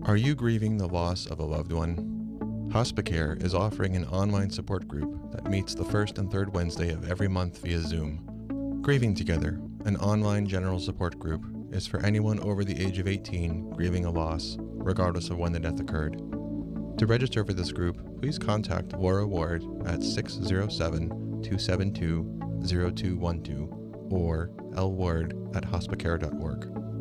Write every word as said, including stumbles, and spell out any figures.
Are you grieving the loss of a loved one? Hospicare is offering an online support group that meets the first and third Wednesday of every month via Zoom. Grieving Together, an online general support group, is for anyone over the age of eighteen grieving a loss, regardless of when the death occurred. To register for this group, please contact Laura Ward at six oh seven, two seven two, oh two one two or l ward at hospicare dot org.